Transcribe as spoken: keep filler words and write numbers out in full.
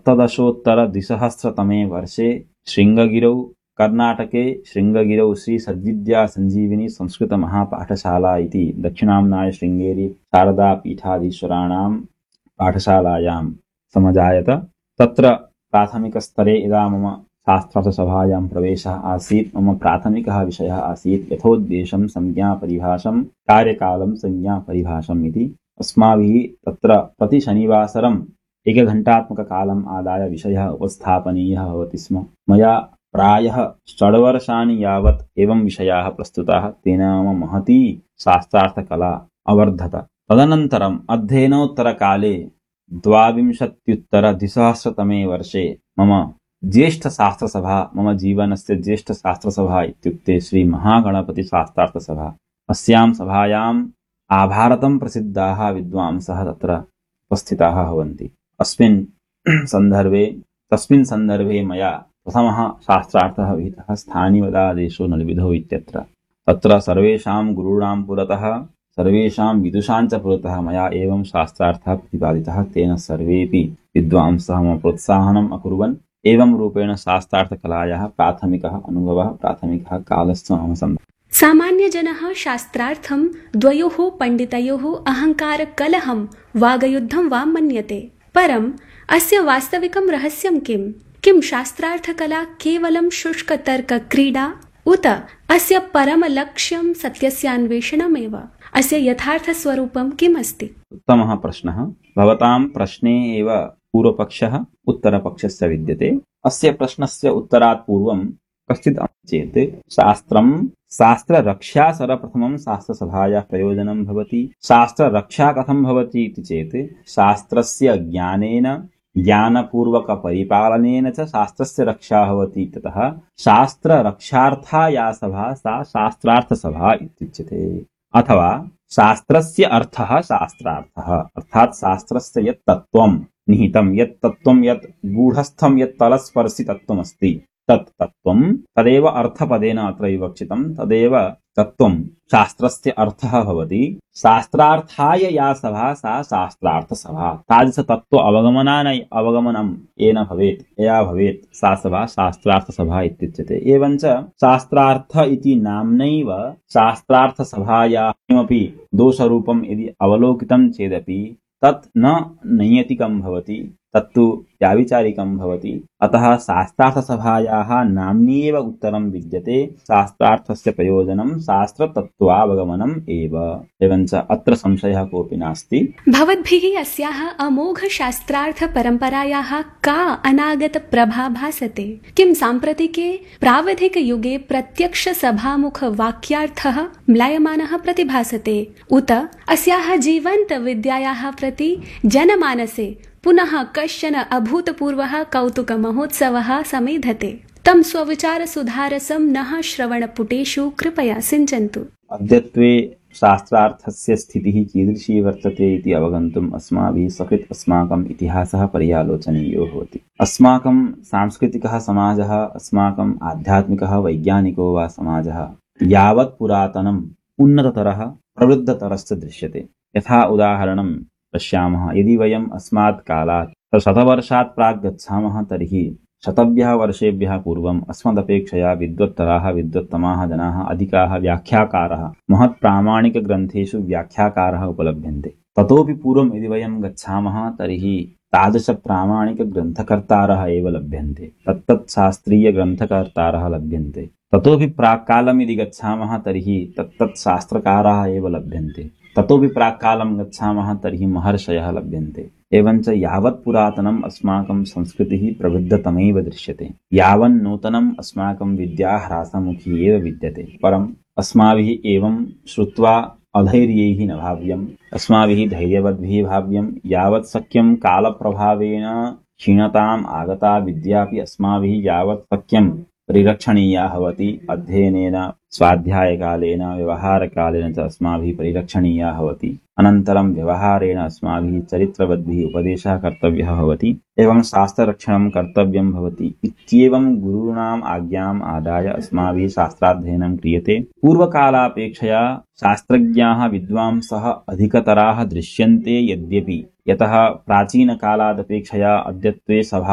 सप्तदशोत्तरद्विसहस्रतमे वर्षे शृङ्गगिरौ कर्णाटके शृङ्गगिरौ श्री सद्विद्या सञ्जीविनी संस्कृत महापाठशाला इति दक्षिणाम्नाय शृङ्गेरी शारदा पीठाधीश्वराणां पाठशालायां समजायत। तत्र प्राथमिकस्तरे यदा मम शास्त्रार्थसभायां प्रवेशः आसीत्, मम प्राथमिकः विषयः आसीत् यथोद्देशं संज्ञापरिभाषं कार्यकालं संज्ञापरिभाषम् इति। अस्माभिः तत्र प्रतिशनिवासरम् एकघण्टात्मककालम् आदाय विषयः उपस्थापनीयः भवति स्म। मया प्रायः षड्वर्षाणि यावत् एवं विषयाः प्रस्तुताः, तेन मम महती शास्त्रार्थकला अवर्धत। तदनन्तरम् अध्ययनोत्तरकाले द्वाविंशत्युत्तरद्विसहस्रतमे वर्षे मम ज्येष्ठशास्त्रसभा, मम जीवनस्य ज्येष्ठशास्त्रसभा इत्युक्ते श्रीमहागणपतिशास्त्रार्थसभा। अस्यां सभायाम् आभारतं प्रसिद्धाः विद्वांसः तत्र उपस्थिताः भवन्ति। अस्मिन् सन्दर्भे तस्मिन् सन्दर्भे मया प्रथमः शास्त्रार्थः विहितः स्थानिवदादेशो नलविधौ इत्यत्र। तत्र सर्वेषां गुरूणां पुरतः सर्वेषां विदुषां च पुरतः मया एवं शास्त्रार्थः प्रतिपादितः। तेन सर्वेपि विद्वांसः मम प्रोत्साहनम् अकुर्वन् एवं रूपेण शास्त्रार्थकलायाः प्राथमिकः अनुभवः, प्राथमिकः कालश्च मम सम्भवः। सामान्यजनः शास्त्रार्थं द्वयोः पण्डितयोः अहङ्कारकलहं वागयुद्धं वा मन्यते, परम् अस्य वास्तविकं रहस्यं किम्? किं शास्त्रार्थकला केवलं शुष्कतर्कक्रीडा उत अस्य परमलक्ष्यं सत्यस्यान्वेषणमेव? अस्य यथार्थस्वरूपं किम् अस्ति? उत्तमः प्रश्नः। भवतां प्रश्ने एव पूर्वपक्षः उत्तरपक्षस्य विद्यते। अस्य प्रश्नस्य उत्तरात् पूर्वं कश्चित् चेत् शास्त्रं शास्त्ररक्षा सर्वप्रथमं शास्त्रसभायाः प्रयोजनं भवति। शास्त्ररक्षा कथं भवति इति चेत् शास्त्रस्य ज्ञानेन ज्ञानपूर्वकपरिपालनेन च शास्त्रस्य रक्षा भवति। ततः शास्त्ररक्षार्था या सभा सा शास्त्रार्थसभा इत्युच्यते। अथवा शास्त्रस्य अर्थः शास्त्रार्थः, अर्थात् शास्त्रस्य यत् तत्त्वं निहितं, यत् तत्त्वं, यत् गूढस्थं, यत् तलस्पर्शि तत्त्वमस्ति, तत् तत्त्वं तदेव अर्थपदेन अत्र विवक्षितं, तदेव तत्त्वं शास्त्रस्य अर्थः भवति। शास्त्रार्थाय या सभा सा शास्त्रार्थसभा। तादृश तत्त्व अवगमनाय अवगमनं येन भवेत्, यया भवेत् सा सभा शास्त्रार्थसभा इत्युच्यते। एवञ्च शास्त्रार्थ इति नाम्नैव शास्त्रार्थसभायाः किमपि दोषरूपं यदि अवलोकितं चेदपि तत् न नैयतिकं भवति, तत्तु व्याविचारिकं भवति। अतः शास्त्रार्थसभायाः नाम्नि एव उत्तरं विद्यते। शास्त्रार्थस्य प्रयोजनं शास्त्रतत्त्वावगमनम् एव। एवञ्च अत्र संशयः कोऽपि नास्ति। भवद्भिः अस्याः अमोघ शास्त्रार्थ परम्परायाः का अनागत प्रभा भासते? किं साम्प्रतिके प्रावधिक युगे प्रत्यक्ष सभामुख वाक्यार्थः म्लायमानः प्रतिभासते, उत अस्याः जीवन्त विद्यायाः प्रति जनमानसे पुनः कश्चन अभूतपूर्वः कौतुकमहोत्सवः समेधते? तं स्वविचारसुधारसं नः श्रवणपुटेषु कृपया सिञ्चन्तु। अद्यत्वे शास्त्रार्थस्य स्थितिः कीदृशी वर्तते इति अवगन्तुम् अस्माभिः सकृत् अस्माकम् इतिहासः पर्यालोचनीयो भवति। अस्माकं सांस्कृतिकः समाजः, अस्माकम् आध्यात्मिकः वैज्ञानिको वा समाजः यावत् पुरातनम् उन्नततरः प्रवृद्धतरश्च दृश्यते। यथा उदाहरणं पश्यामः, यदि वयम् अस्मात् कालात् शतवर्षात् प्राक् गच्छामः तर्हि शतभ्यः वर्षेभ्यः पूर्वम् अस्मदपेक्षया विद्वत्तराः विद्वत्तमाः जनाः अधिकाः व्याख्याकारः महत्प्रामाणिकग्रन्थेषु व्याख्याकारः उपलभ्यन्ते। ततोपि पूर्वं यदि वयं गच्छामः तर्हि तादृशप्रामाणिकग्रन्थकर्तारः एव लभ्यन्ते, तत्तत् शास्त्रीयग्रन्थकर्तारः लभ्यन्ते। ततोपि प्राक्कालं यदि गच्छामः तर्हि तत्तत् शास्त्रकाराः एव लभ्यन्ते। ततोपि प्राक्कालं गच्छामः तर्हि महर्षयः लभ्यन्ते। एवञ्च यावत् पुरातनम् अस्माकं संस्कृतिः प्रवृद्धतमैव दृश्यते, यावन् नूतनम् अस्माकं विद्या ह्रासमुखी एव विद्यते। परम् अस्माभिः एवं श्रुत्वा अधैर्यैः न भाव्यम्, अस्माभिः धैर्यवद्भिः भाव्यम्। यावत् शक्यं कालप्रभावेन क्षीणताम् आगता विद्यापि अस्माभिः यावत् शक्यं परिरक्षणीया भवति। अध्ययनेन, स्वाध्यायकालेन, व्यवहारकालेन च अस्माभिः परिरक्षणीया भवति। अनन्तरं व्यवहारेण अस्माभिः चरित्रवद्भिः उपदेशः कर्तव्यः भवति। एवं शास्त्ररक्षणं कर्तव्यं भवति इत्येवं गुरूणाम् आज्ञाम् आदाय अस्माभिः शास्त्राध्ययनं क्रियते। पूर्वकालापेक्षया शास्त्रज्ञाः विद्वांसः अधिकतराः दृश्यन्ते, यद्यपि यतः प्राचीनकालादपेक्षया अद्यत्वे सभा